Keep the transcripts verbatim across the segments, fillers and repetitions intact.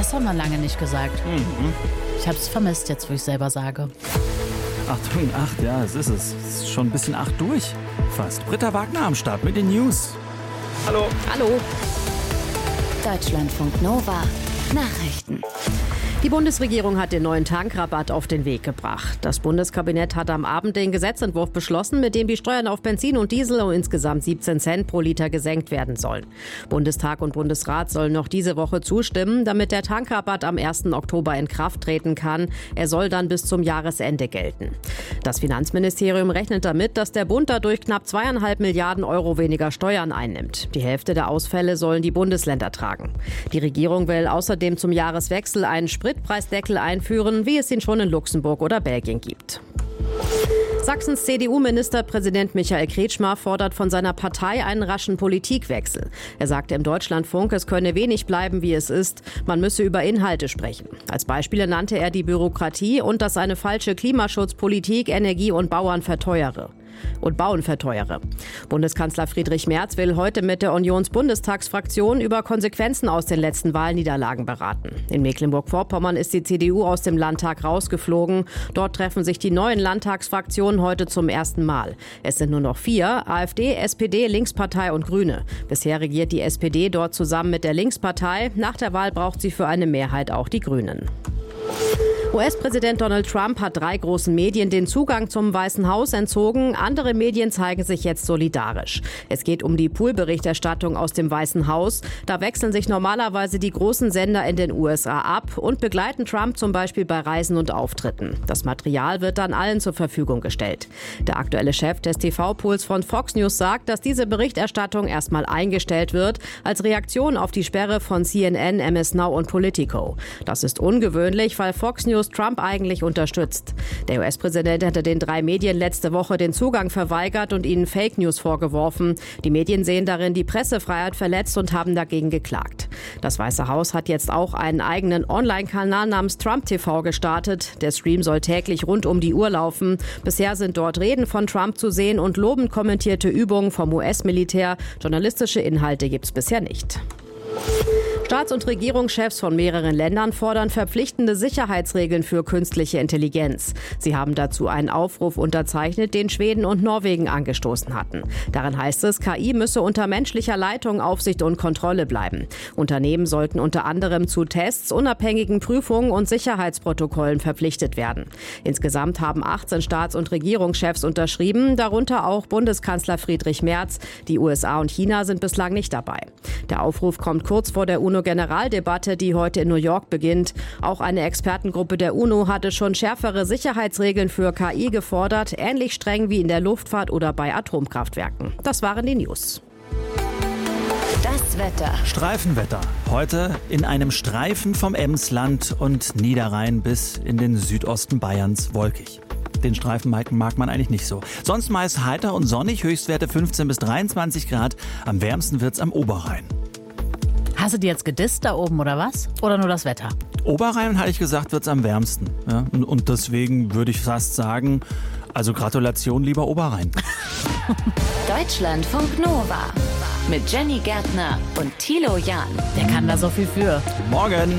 Das haben wir lange nicht gesagt. Mhm. Ich habe es vermisst jetzt, wo ich selber sage. Achtung, acht, ja, es ist es. Es ist schon ein bisschen acht durch. Fast. Britta Wagner am Start mit den News. Hallo. Hallo. Deutschlandfunk Nova. Nachrichten. Die Bundesregierung hat den neuen Tankrabatt auf den Weg gebracht. Das Bundeskabinett hat am Abend den Gesetzentwurf beschlossen, mit dem die Steuern auf Benzin und Diesel um insgesamt siebzehn Cent pro Liter gesenkt werden sollen. Bundestag und Bundesrat sollen noch diese Woche zustimmen, damit der Tankrabatt am ersten Oktober in Kraft treten kann. Er soll dann bis zum Jahresende gelten. Das Finanzministerium rechnet damit, dass der Bund dadurch knapp zweieinhalb Milliarden Euro weniger Steuern einnimmt. Die Hälfte der Ausfälle sollen die Bundesländer tragen. Die Regierung will außerdem zum Jahreswechsel einen Spritpreisdeckel einführen, wie es ihn schon in Luxemburg oder Belgien gibt. Sachsens C D U-Ministerpräsident Michael Kretschmer fordert von seiner Partei einen raschen Politikwechsel. Er sagte im Deutschlandfunk, es könne wenig bleiben, wie es ist. Man müsse über Inhalte sprechen. Als Beispiele nannte er die Bürokratie und dass eine falsche Klimaschutzpolitik Energie und Bauern verteuere. und Bauen verteuere. Bundeskanzler Friedrich Merz will heute mit der Unionsbundestagsfraktion über Konsequenzen aus den letzten Wahlniederlagen beraten. In Mecklenburg-Vorpommern ist die C D U aus dem Landtag rausgeflogen. Dort treffen sich die neuen Landtagsfraktionen heute zum ersten Mal. Es sind nur noch vier: AfD, S P D, Linkspartei und Grüne. Bisher regiert die S P D dort zusammen mit der Linkspartei. Nach der Wahl braucht sie für eine Mehrheit auch die Grünen. U S-Präsident Donald Trump hat drei großen Medien den Zugang zum Weißen Haus entzogen. Andere Medien zeigen sich jetzt solidarisch. Es geht um die Pool-Berichterstattung aus dem Weißen Haus. Da wechseln sich normalerweise die großen Sender in den U S A ab und begleiten Trump zum Beispiel bei Reisen und Auftritten. Das Material wird dann allen zur Verfügung gestellt. Der aktuelle Chef des T V-Pools von Fox News sagt, dass diese Berichterstattung erstmal eingestellt wird, als Reaktion auf die Sperre von C N N, M S Now und Politico. Das ist ungewöhnlich, weil Fox News Trump eigentlich unterstützt. Der U S-Präsident hatte den drei Medien letzte Woche den Zugang verweigert und ihnen Fake News vorgeworfen. Die Medien sehen darin die Pressefreiheit verletzt und haben dagegen geklagt. Das Weiße Haus hat jetzt auch einen eigenen Online-Kanal namens Trump T V gestartet. Der Stream soll täglich rund um die Uhr laufen. Bisher sind dort Reden von Trump zu sehen und lobend kommentierte Übungen vom U S-Militär. Journalistische Inhalte gibt es bisher nicht. Staats- und Regierungschefs von mehreren Ländern fordern verpflichtende Sicherheitsregeln für künstliche Intelligenz. Sie haben dazu einen Aufruf unterzeichnet, den Schweden und Norwegen angestoßen hatten. Darin heißt es, K I müsse unter menschlicher Leitung, Aufsicht und Kontrolle bleiben. Unternehmen sollten unter anderem zu Tests, unabhängigen Prüfungen und Sicherheitsprotokollen verpflichtet werden. Insgesamt haben achtzehn Staats- und Regierungschefs unterschrieben, darunter auch Bundeskanzler Friedrich Merz. Die U S A und China sind bislang nicht dabei. Der Aufruf kommt kurz vor der UNO-Generaldebatte, die heute in New York beginnt. Auch eine Expertengruppe der UNO hatte schon schärfere Sicherheitsregeln für K I gefordert, ähnlich streng wie in der Luftfahrt oder bei Atomkraftwerken. Das waren die News. Das Wetter. Streifenwetter. Heute in einem Streifen vom Emsland und Niederrhein bis in den Südosten Bayerns wolkig. Den Streifen mag man eigentlich nicht so. Sonst meist heiter und sonnig, Höchstwerte fünfzehn bis dreiundzwanzig Grad. Am wärmsten wird's am Oberrhein. Hast du die jetzt gedisst da oben oder was? Oder nur das Wetter? Oberrhein, hatte ich gesagt, wird's am wärmsten. Ja, und, und deswegen würde ich fast sagen, also Gratulation, lieber Oberrhein. Deutschlandfunk Nova. Mit Jenny Gärtner und Thilo Jahn. Der kann da so viel für. Morgen.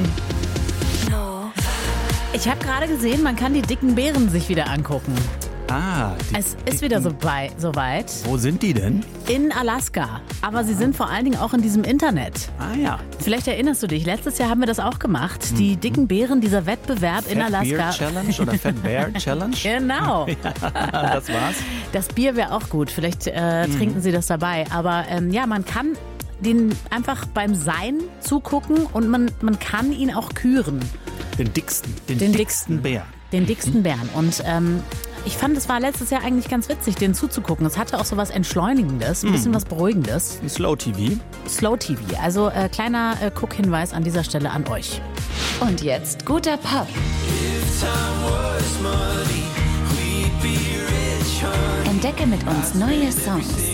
Ich habe gerade gesehen, man kann die dicken Bären sich wieder angucken. Ah, die Es ist dicken- wieder so bei, soweit. Wo sind die denn? In Alaska. Aber sie sind vor allen Dingen auch in diesem Internet. Ah ja. Vielleicht erinnerst du dich, letztes Jahr haben wir das auch gemacht. Die dicken Bären, dieser Wettbewerb in Fat Beer Alaska. Challenge oder Fat Bear Challenge? Genau. Das war's. Das Bier wäre auch gut. Vielleicht äh, Mhm. trinken sie das dabei. Aber ähm, ja, man kann den einfach beim Sein zugucken und man, man kann ihn auch küren. Den dicksten, den, Den dicksten Bär. Den dicksten Bären. Und ähm, ich fand, es war letztes Jahr eigentlich ganz witzig, den zuzugucken. Es hatte auch so was Entschleunigendes, ein bisschen was Beruhigendes. Slow T V. Slow T V. Also äh, kleiner äh, Guckhinweis an dieser Stelle an euch. Und jetzt guter Pop. Entdecke mit uns neue Songs.